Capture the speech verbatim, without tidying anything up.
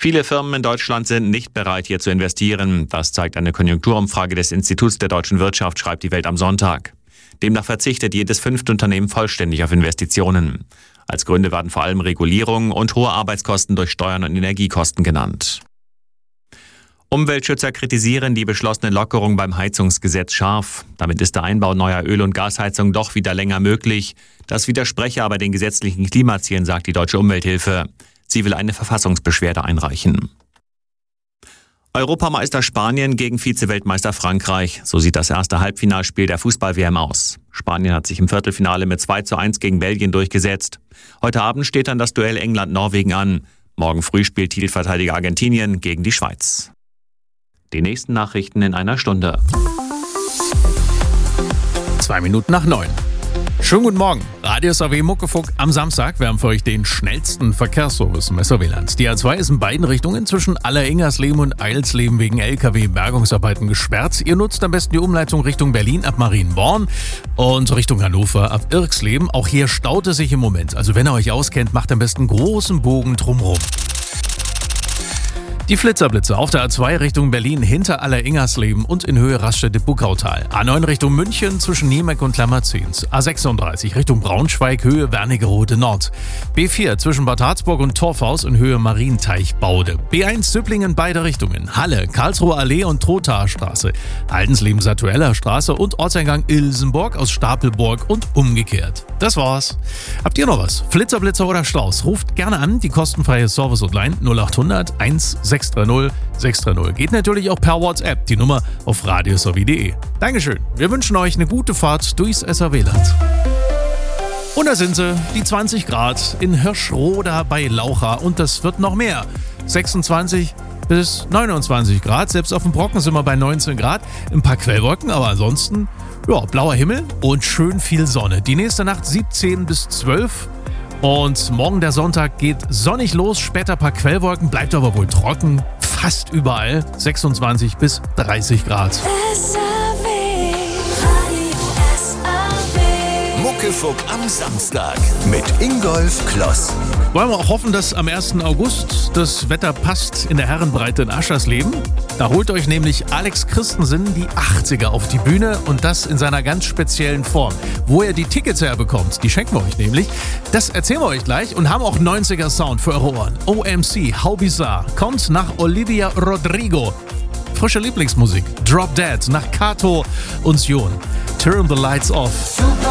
Viele Firmen in Deutschland sind nicht bereit, hier zu investieren. Das zeigt eine Konjunkturumfrage des Instituts der deutschen Wirtschaft, schreibt die Welt am Sonntag. Demnach verzichtet jedes fünfte Unternehmen vollständig auf Investitionen. Als Gründe werden vor allem Regulierung und hohe Arbeitskosten durch Steuern und Energiekosten genannt. Umweltschützer kritisieren die beschlossene Lockerung beim Heizungsgesetz scharf. Damit ist der Einbau neuer Öl- und Gasheizungen doch wieder länger möglich. Das widerspreche aber den gesetzlichen Klimazielen, sagt die Deutsche Umwelthilfe. Sie will eine Verfassungsbeschwerde einreichen. Europameister Spanien gegen Vize-Weltmeister Frankreich. So sieht das erste Halbfinalspiel der Fußball-W M aus. Spanien hat sich im Viertelfinale mit zwei zu eins gegen Belgien durchgesetzt. Heute Abend steht dann das Duell England-Norwegen an. Morgen früh spielt Titelverteidiger Argentinien gegen die Schweiz. Die nächsten Nachrichten in einer Stunde. Zwei Minuten nach neun. Schönen guten Morgen. Radio S A W Muckefuck am Samstag. Wir haben für euch den schnellsten Verkehrsservice im S A W-Land. Die A zwei ist in beiden Richtungen zwischen Alleringersleben und Eilsleben wegen L K W-Bergungsarbeiten gesperrt. Ihr nutzt am besten die Umleitung Richtung Berlin ab Marienborn und Richtung Hannover ab Irksleben. Auch hier staut es sich im Moment. Also wenn ihr euch auskennt, macht am besten einen großen Bogen drumherum. Die Flitzerblitze auf der A zwei Richtung Berlin hinter Alleringersleben und in Höhe Raststätte-Buckautal. A neun Richtung München zwischen Niemek und Klammerzins. A sechsunddreißig Richtung Braunschweig, Höhe Wernigerode Nord. B vier zwischen Bad Harzburg und Torfhaus in Höhe Marienteich-Baude. B eins Züpplingen beide Richtungen. Halle, Karlsruher Allee und Trothaer Straße. Aldensleben-Satueller Straße und Ortseingang Ilsenburg aus Stapelburg und umgekehrt. Das war's. Habt ihr noch was? Flitzerblitzer oder Staus? Ruft gerne an. Die kostenfreie Service-Hotline null acht hundert eins sechs drei null sechs drei null. Geht natürlich auch per WhatsApp. Die Nummer auf radios punkt de. Dankeschön. Wir wünschen euch eine gute Fahrt durchs S A W-Land. Und da sind sie, die zwanzig Grad in Hirschroda bei Laucha. Und das wird noch mehr. sechsundzwanzig bis neunundzwanzig Grad. Selbst auf dem Brocken sind wir bei neunzehn Grad. Ein paar Quellwolken, aber ansonsten ja, blauer Himmel und schön viel Sonne. Die nächste Nacht siebzehn bis zwölf. Und morgen der Sonntag geht sonnig los, später ein paar Quellwolken, bleibt aber wohl trocken, fast überall, sechsundzwanzig bis dreißig Grad. S A W, Radio S A W. Muckefuck am Samstag mit Ingolf Kloss. Wollen wir auch hoffen, dass am ersten August das Wetter passt in der Herrenbreite in Aschersleben. Da holt euch nämlich Alex Christensen die achtziger auf die Bühne und das in seiner ganz speziellen Form. Wo er die Tickets herbekommt, die schenken wir euch nämlich. Das erzählen wir euch gleich und haben auch neunziger Sound für eure Ohren. O M C, How Bizarre, kommt nach Olivia Rodrigo. Frische Lieblingsmusik, Drop Dead nach Kato und Sion. Turn the Lights Off. Super